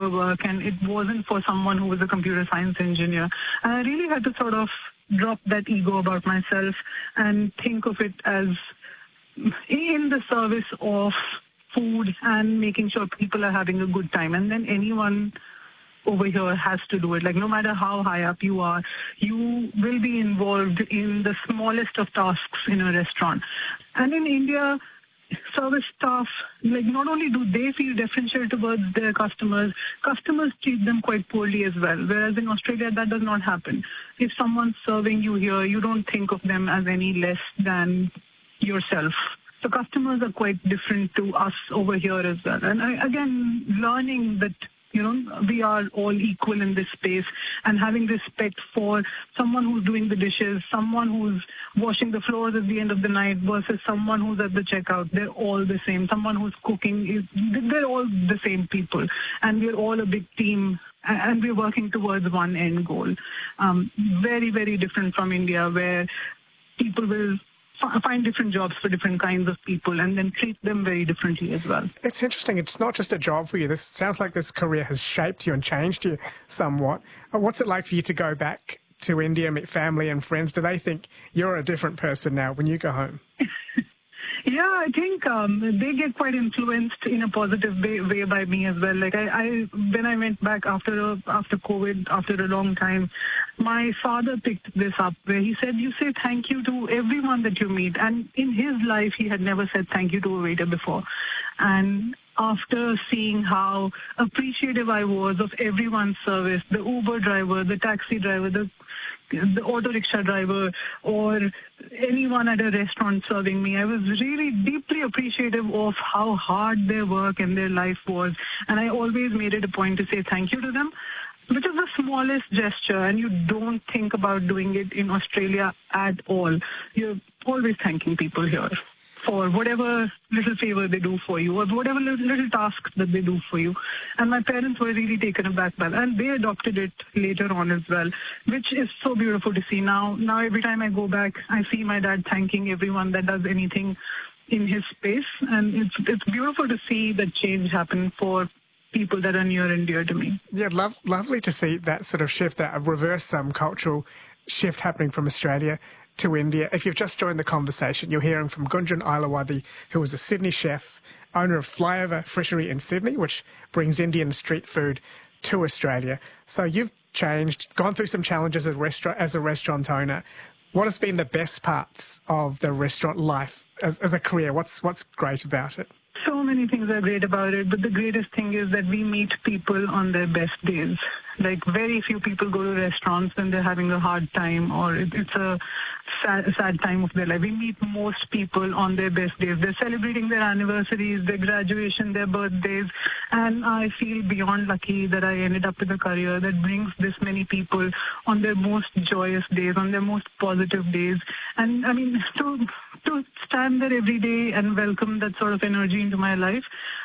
a work, and it wasn't for someone who was a computer science engineer. And I really had to sort of drop that ego about myself and think of it as in the service of food and making sure people are having a good time. And then anyone over here has to do it. Like, no matter how high up you are, you will be involved in the smallest of tasks in a restaurant. And in India, service staff, like, not only do they feel deferential towards their customers, customers treat them quite poorly as well. Whereas in Australia, that does not happen. If someone's serving you here, you don't think of them as any less than yourself. So customers are quite different to us over here as well. And again, learning that, we are all equal in this space, and having respect for someone who's doing the dishes, someone who's washing the floors at the end of the night versus someone who's at the checkout. They're all the same. Someone who's cooking, they're all the same people. And we're all a big team, and we're working towards one end goal. Very, very different from India, where people will find different jobs for different kinds of people and then treat them very differently as well. It's interesting. It's not just a job for you. This sounds like this career has shaped you and changed you somewhat. What's it like for you to go back to India, meet family and friends? Do they think you're a different person now when you go home? Yeah, I think they get quite influenced in a positive way by me as well. Like when I went back after COVID, after a long time, my father picked this up where he said, you say thank you to everyone that you meet. And in his life, he had never said thank you to a waiter before. And after seeing how appreciative I was of everyone's service, the Uber driver, the taxi driver, the auto rickshaw driver, or anyone at a restaurant serving me, I was really deeply appreciative of how hard their work and their life was. And I always made it a point to say thank you to them, which is the smallest gesture, and you don't think about doing it in Australia at all. You're always thanking people here for whatever little favor they do for you or whatever little tasks that they do for you. And my parents were really taken aback by that, and they adopted it later on as well, which is so beautiful to see. Now every time I go back, I see my dad thanking everyone that does anything in his space, and it's beautiful to see that change happen for people that are near and dear to me. Yeah, lovely to see that sort of shift, that reverse cultural shift happening from Australia to India. If you've just joined the conversation, you're hearing from Gunjan Ailawadhi, who is a Sydney chef, owner of Flyover Fishery in Sydney, which brings Indian street food to Australia. So you've changed, gone through some challenges as a restaurant owner. What has been the best parts of the restaurant life as a career? What's great about it? So many things are great about it, but the greatest thing is that we meet people on their best days. Like, very few people go to restaurants when they're having a hard time or it's a sad time of their life. We meet most people on their best days. They're celebrating their anniversaries, their graduation, their birthdays, and I feel beyond lucky that I ended up with a career that brings this many people on their most joyous days, on their most positive days. And I mean, to stand there every day and welcome that sort of energy into my life,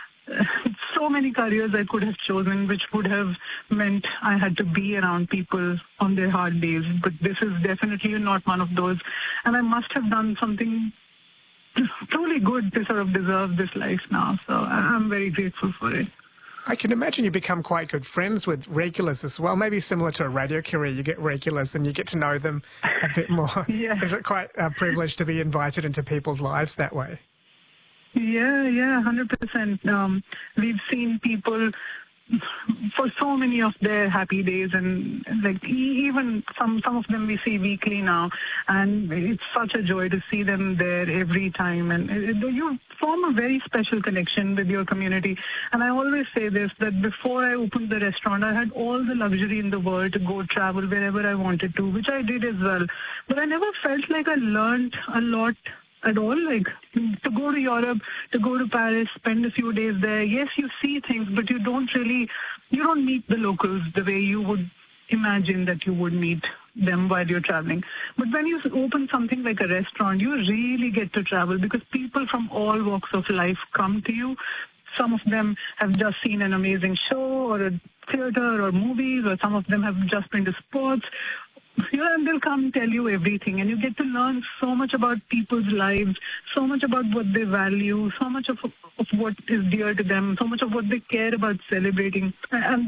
so many careers I could have chosen, which would have meant I had to be around people on their hard days. But this is definitely not one of those. And I must have done something truly good to sort of deserve this life now. So I'm very grateful for it. I can imagine you become quite good friends with regulars as well. Maybe similar to a radio career, you get regulars and you get to know them a bit more. Yeah. Is it quite a privilege to be invited into people's lives that way? Yeah, 100%. We've seen people for so many of their happy days, and like even some of them we see weekly now, and it's such a joy to see them there every time, and you form a very special connection with your community. And I always say this, that before I opened the restaurant, I had all the luxury in the world to go travel wherever I wanted to, which I did as well, but I never felt like I learned a lot at all. Like, to go to Europe, to go to Paris, spend a few days there. Yes, you see things, but you don't meet the locals the way you would imagine that you would meet them while you're traveling. But when you open something like a restaurant, you really get to travel because people from all walks of life come to you. Some of them have just seen an amazing show or a theater or movies, or some of them have just been to sports. And they'll come tell you everything, and you get to learn so much about people's lives, so much about what they value, so much of what is dear to them, so much of what they care about celebrating. And